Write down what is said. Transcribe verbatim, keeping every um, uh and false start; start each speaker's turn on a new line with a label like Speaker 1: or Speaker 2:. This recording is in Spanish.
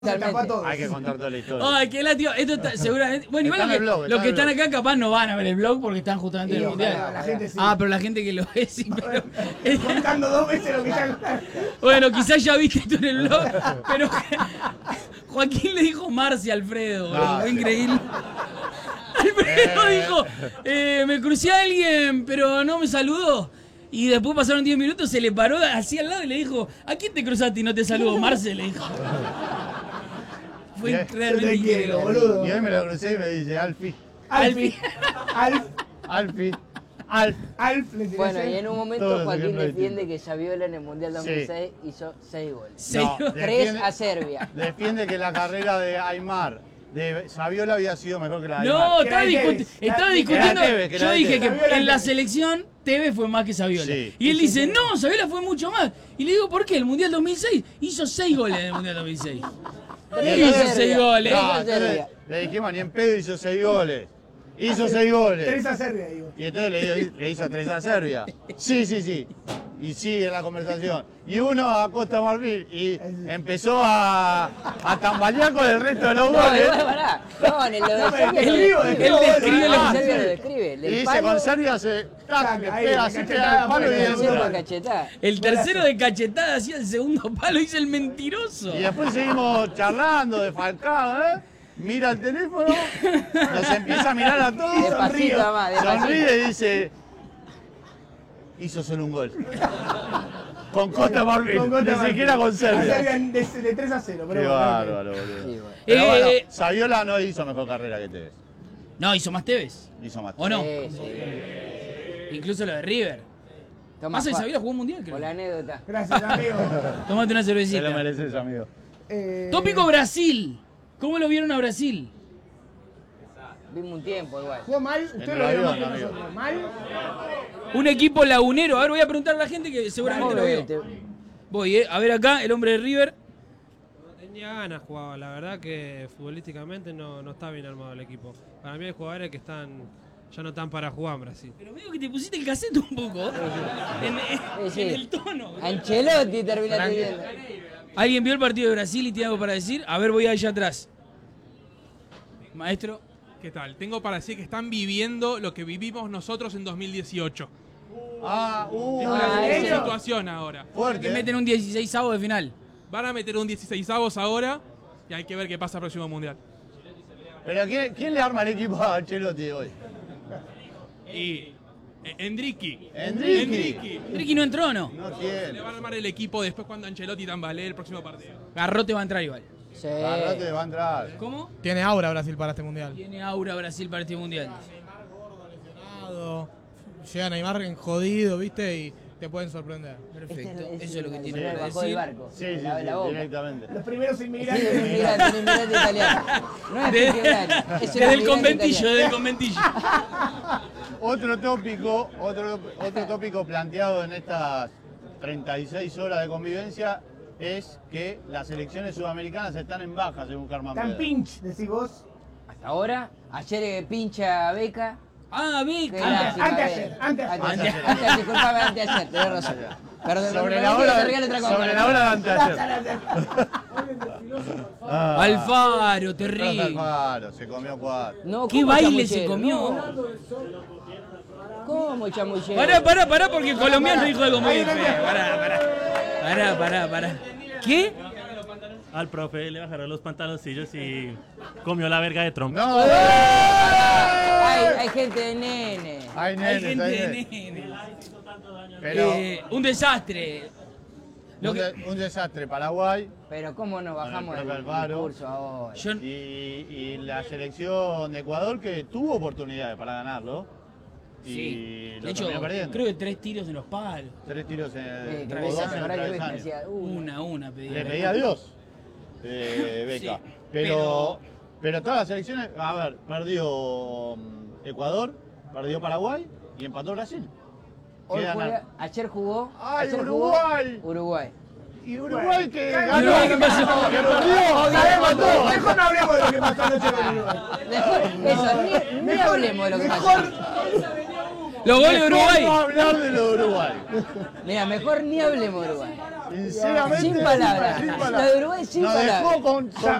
Speaker 1: Hay que contar toda la historia.
Speaker 2: Ay, qué lástima. Esto está seguramente. Bueno, igual los que, blog, los que están acá capaz no van a ver el blog porque están justamente en el mundial.
Speaker 3: La gente sí.
Speaker 2: Ah, pero la gente que lo ve sí. Pero...
Speaker 3: Contando dos veces lo que ya.
Speaker 2: Bueno, quizás ya viste esto en el blog, pero Joaquín le dijo Marci a Alfredo, boludo.
Speaker 1: No,
Speaker 2: Fue
Speaker 1: sí.
Speaker 2: increíble. Alfredo
Speaker 1: Eh.
Speaker 2: dijo, eh, me crucé a alguien, pero no me saludó. Y después pasaron diez minutos, se le paró así al lado y le dijo, ¿a quién te cruzaste y no te saludó? Marce, le dijo. Fue
Speaker 1: Bien.
Speaker 2: realmente
Speaker 3: Yo te
Speaker 2: increíble.
Speaker 3: quiero, boludo.
Speaker 1: Y hoy me lo crucé y me dice, Alfi,
Speaker 3: Alfi. Alf.
Speaker 1: Alfi, Alf.
Speaker 3: Alf. le tiré
Speaker 4: Bueno,
Speaker 3: seis.
Speaker 4: y en un momento
Speaker 1: Todos
Speaker 4: Joaquín
Speaker 1: ejemplos
Speaker 4: defiende
Speaker 1: distintos.
Speaker 4: que Saviola en el Mundial dos mil seis hizo seis goles.
Speaker 2: Seis goles.
Speaker 4: Tres a Serbia.
Speaker 1: Defiende que la carrera de Aymar, de Saviola había sido mejor que la de Aymar.
Speaker 2: No,
Speaker 3: Que
Speaker 2: estaba,
Speaker 3: era de
Speaker 2: discu-
Speaker 3: Tevez.
Speaker 2: estaba
Speaker 3: Era-
Speaker 2: discutiendo.
Speaker 1: era Tevez, que era
Speaker 2: Yo
Speaker 1: de
Speaker 2: dije que
Speaker 3: Tevez. Saviola
Speaker 2: en la
Speaker 3: Tevez.
Speaker 2: selección Tevez fue más que Saviola.
Speaker 1: Sí.
Speaker 2: Y él dice, no, Saviola fue mucho más. Y le digo, ¿por qué? El Mundial dos mil seis hizo seis goles en el Mundial dos mil seis.
Speaker 4: Tres
Speaker 2: Hizo
Speaker 4: a Serbia.
Speaker 2: seis goles.
Speaker 4: Tres
Speaker 1: No,
Speaker 4: a
Speaker 1: entonces
Speaker 4: Serbia.
Speaker 1: le dijimos, ni en pedo hizo seis goles. Hizo seis goles.
Speaker 3: Tres a Serbia, digo.
Speaker 1: Y entonces le, digo, le hizo tres a Serbia. Sí, sí, sí. Y sigue la conversación. Y uno a Costa Marfil. Y empezó a, a tambalear con el resto de los
Speaker 4: No,
Speaker 1: goles.
Speaker 4: igual, pará. No, en el lo de
Speaker 3: No,
Speaker 4: Serbia
Speaker 3: él-
Speaker 4: lo
Speaker 3: él
Speaker 4: describe.
Speaker 2: describe
Speaker 4: El
Speaker 2: lo
Speaker 4: de
Speaker 2: que
Speaker 4: Serbia
Speaker 3: hace.
Speaker 4: lo describe.
Speaker 1: Y
Speaker 4: Del
Speaker 1: dice,
Speaker 4: palo,
Speaker 1: con Serbia se tac, le
Speaker 3: Ahí,
Speaker 1: pega
Speaker 3: la
Speaker 1: así,
Speaker 3: cachetada
Speaker 1: pega el palo y
Speaker 3: por el
Speaker 1: el
Speaker 4: tercero
Speaker 1: otro.
Speaker 4: de cachetada.
Speaker 2: El tercero de cachetada hacía el segundo palo, dice el mentiroso.
Speaker 1: Y después seguimos charlando de Falcao, ¿eh? Mira el teléfono, nos empieza a mirar a todos,
Speaker 4: Despacito, mamá, despacito.
Speaker 1: sonríe y dice, hizo solo un gol. Con Costa Marfil,
Speaker 3: Con Costa
Speaker 1: ni
Speaker 3: Marfil.
Speaker 1: siquiera con
Speaker 3: A
Speaker 1: Serbia.
Speaker 3: Serbia de, de tres a cero. Pero
Speaker 1: Qué
Speaker 3: bueno,
Speaker 1: bárbaro, boludo.
Speaker 4: Sí, bueno.
Speaker 1: Pero
Speaker 2: Eh,
Speaker 1: bueno,
Speaker 2: eh,
Speaker 1: Saviola no hizo mejor carrera que Tevez.
Speaker 2: No, hizo más Tevez.
Speaker 1: Hizo más.
Speaker 2: ¿O no?
Speaker 4: Sí, sí.
Speaker 2: Incluso lo de River.
Speaker 4: Toma,
Speaker 2: Más el
Speaker 4: Juan,
Speaker 2: Saviola jugó un mundial,
Speaker 4: por la
Speaker 2: creo.
Speaker 4: anécdota.
Speaker 3: Gracias, amigo.
Speaker 2: Tomate una
Speaker 1: Se lo
Speaker 2: cervecita.
Speaker 1: mereces, amigo.
Speaker 3: Eh,
Speaker 2: Tópico Brasil. ¿Cómo lo vieron a Brasil?
Speaker 4: Vimos un tiempo igual.
Speaker 3: Jugó mal.
Speaker 1: En
Speaker 3: Usted
Speaker 1: el
Speaker 3: lo vio más
Speaker 1: avión,
Speaker 3: que
Speaker 1: amigo.
Speaker 3: nosotros. Mal.
Speaker 2: Un equipo lagunero. A ver, voy a preguntar a la gente que seguramente lo vio.
Speaker 4: Te-
Speaker 2: Voy, eh. A ver acá, el hombre de River.
Speaker 5: Tenía ganas jugaba, la verdad que futbolísticamente no, no está bien armado el equipo. Para mí hay jugadores que están ya no están para jugar en Brasil.
Speaker 2: Pero veo que te pusiste el cassette un poco. En, en-
Speaker 4: Sí, sí.
Speaker 2: en el tono.
Speaker 4: Ancelotti termina teniendo.
Speaker 2: ¿Alguien vio el partido de Brasil y tiene algo para decir? A ver, voy allá atrás. Maestro.
Speaker 6: ¿Qué tal? Tengo para decir que están viviendo lo que vivimos nosotros en dos mil dieciocho.
Speaker 1: Ah, uh,
Speaker 6: Es
Speaker 4: Ah,
Speaker 6: una
Speaker 4: ¿en serio?
Speaker 6: situación ahora.
Speaker 2: Que
Speaker 1: fuerte.
Speaker 2: meten un dieciséis de final.
Speaker 6: Van a meter un dieciséis avos ahora y hay que ver qué pasa el próximo mundial.
Speaker 1: Pero ¿quién, quién le arma el equipo a Ancelotti hoy?
Speaker 6: Y eh, Endricky.
Speaker 1: Endricky.
Speaker 6: Endricky.
Speaker 2: Ricky no entró, ¿no?
Speaker 1: No
Speaker 6: Le
Speaker 1: tiene.
Speaker 6: van a armar el equipo después cuando Ancelotti tambalee el próximo partido.
Speaker 2: Garrote va a entrar igual.
Speaker 4: Sí.
Speaker 1: Garrote va a entrar.
Speaker 2: ¿Cómo?
Speaker 7: Tiene aura Brasil para este mundial.
Speaker 2: Tiene aura Brasil para este mundial.
Speaker 7: Lesionado, Llega Neymar en jodido, ¿viste? Y te pueden sorprender.
Speaker 2: Perfecto.
Speaker 4: Este
Speaker 2: Eso es lo que
Speaker 4: el
Speaker 2: tiene
Speaker 4: señor
Speaker 2: para
Speaker 4: bajó del
Speaker 2: decir.
Speaker 4: barco.
Speaker 1: Sí, sí,
Speaker 4: Lave
Speaker 1: sí,
Speaker 4: la boca.
Speaker 1: directamente.
Speaker 3: Los primeros
Speaker 4: Sí,
Speaker 3: inmigrantes.
Speaker 4: es un inmigrante, un inmigrante italiano. No es
Speaker 2: De-
Speaker 4: inmigrante, es un
Speaker 2: Desde el
Speaker 4: inmigrante
Speaker 2: conventillo,
Speaker 4: italiano.
Speaker 2: desde el conventillo.
Speaker 1: Otro tópico, otro, otro tópico planteado en estas treinta y seis horas de convivencia es que las selecciones sudamericanas están en baja, según Carmen
Speaker 3: Tan
Speaker 1: Pérez.
Speaker 3: pinch, decís vos.
Speaker 4: Hasta ahora, ayer eh, pincha a Beca.
Speaker 2: Ah,
Speaker 4: Qué
Speaker 2: Beca.
Speaker 4: lástima,
Speaker 3: anteayer,
Speaker 4: Beca.
Speaker 3: anteayer.
Speaker 4: Anteayer, anteayer, disculpame, anteayer, tenés razón. Perdón,
Speaker 1: Sobre
Speaker 4: me
Speaker 1: la
Speaker 4: prometí que
Speaker 1: hora,
Speaker 4: te regalo otra copa.
Speaker 1: sobre la hora de anteayer. Ah,
Speaker 2: Alfaro,
Speaker 1: Plaza
Speaker 2: terrible.
Speaker 1: Alfaro, se comió cuatro.
Speaker 4: No,
Speaker 2: ¿Qué
Speaker 4: ¿cómo
Speaker 2: baile se
Speaker 4: chamullero?
Speaker 2: comió?
Speaker 4: No. ¿Cómo chamullero?
Speaker 2: Pará, pará, pará, porque el colombiano dijo algo muy
Speaker 3: Ahí,
Speaker 2: feo.
Speaker 3: ahí,
Speaker 2: Pará, pará. Pará, pará, pará. ¿Qué?
Speaker 8: Al profe le bajaron los pantaloncillos y comió la verga de Trump.
Speaker 1: ¡No!
Speaker 4: Hay, hay gente de nene.
Speaker 1: Hay
Speaker 2: Hay
Speaker 1: nenes,
Speaker 2: gente
Speaker 1: hay
Speaker 2: de
Speaker 1: nenes.
Speaker 2: nene.
Speaker 1: Pero
Speaker 2: Eh, un desastre. Lo
Speaker 1: un,
Speaker 2: que-
Speaker 1: de- un desastre Paraguay
Speaker 4: Pero cómo nos bajamos
Speaker 1: Con el
Speaker 4: del
Speaker 1: profe Alfaro.
Speaker 4: discurso ahora.
Speaker 2: Yo,
Speaker 1: y, y la selección de Ecuador que tuvo oportunidades para ganarlo y
Speaker 2: sí.
Speaker 1: lo
Speaker 2: De hecho,
Speaker 1: terminó perdiendo.
Speaker 2: creo que tres tiros en los palos.
Speaker 1: Tres tiros en
Speaker 4: Eh,
Speaker 1: el
Speaker 4: travesaño,
Speaker 1: en el
Speaker 4: ahora que ves,
Speaker 1: travesaño.
Speaker 4: decía, uh,
Speaker 2: Una, una pedí.
Speaker 1: Le pedía a Dios, eh, Beca.
Speaker 2: Sí,
Speaker 1: pero, pero todas las selecciones, a ver, perdió mm, Ecuador, perdió Paraguay y empató Brasil.
Speaker 4: hoy
Speaker 1: Quedan
Speaker 4: juega,
Speaker 1: a-
Speaker 4: ayer jugó.
Speaker 1: ¡Ay,
Speaker 4: ayer
Speaker 1: Uruguay!
Speaker 4: Jugó Uruguay.
Speaker 1: Y Uruguay que
Speaker 3: ¿Y
Speaker 1: ganó,
Speaker 2: Uruguay qué pasó?
Speaker 1: que perdió, que empató.
Speaker 3: Mejor no hablemos de lo que pasó anoche con Uruguay.
Speaker 4: Mejor, eso, ni, ni hablemos de lo que
Speaker 3: Mejor.
Speaker 4: pasó.
Speaker 2: Los goles de
Speaker 1: Mejor
Speaker 2: Uruguay.
Speaker 1: no hablar de lo de Uruguay.
Speaker 4: Mira, mejor ni hablemos de Uruguay.
Speaker 1: Sinceramente.
Speaker 4: Sin palabras.
Speaker 1: sin
Speaker 4: Lo de Uruguay sin
Speaker 1: Nos
Speaker 4: palabras.
Speaker 1: dejó con, con